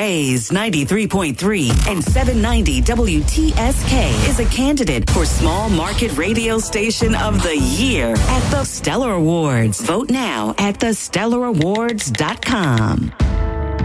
Rays 93.3 and 790 WTSK is a candidate for Small Market Radio Station of the Year at the Stellar Awards. Vote now at thestellarawards.com.